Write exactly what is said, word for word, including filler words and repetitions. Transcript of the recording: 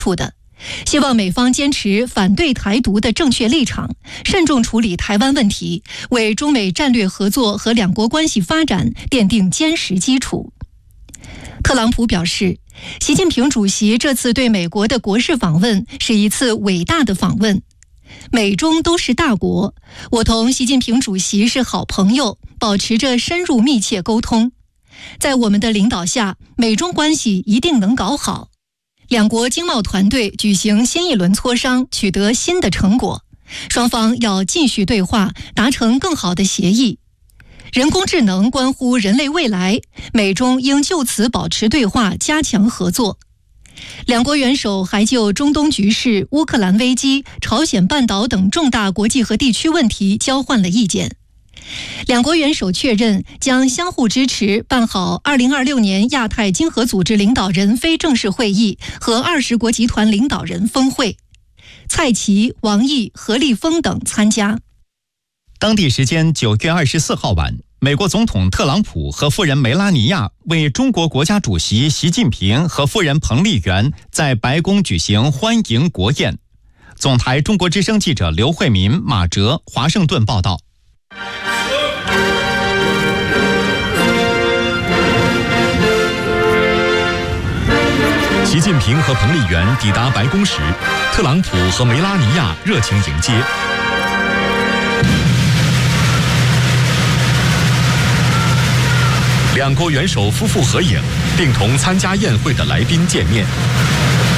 处的，希望美方坚持反对台独的正确立场，慎重处理台湾问题，为中美战略合作和两国关系发展奠定坚实基础。特朗普表示，习近平主席这次对美国的国事访问是一次伟大的访问。美中都是大国，我同习近平主席是好朋友，保持着深入密切沟通。在我们的领导下，美中关系一定能搞好。两国经贸团队举行新一轮磋商，取得新的成果，双方要继续对话，达成更好的协议。人工智能关乎人类未来，美中应就此保持对话，加强合作。两国元首还就中东局势、乌克兰危机、朝鲜半岛等重大国际和地区问题交换了意见。两国元首确认将相互支持办好二零二六年亚太经合组织领导人非正式会议和二十国集团领导人峰会。蔡奇、王毅、何立峰等参加。 当地时间九月二十四号晚，美国总统特朗普和夫人梅拉尼亚为中国国家主席习近平和夫人彭丽媛在白宫举行欢迎国宴。总台中国之声记者刘慧民、马哲华盛顿报道。 习近平和彭丽媛抵达白宫时，特朗普和梅拉尼亚热情迎接。两国元首夫妇合影，并同参加宴会的来宾见面。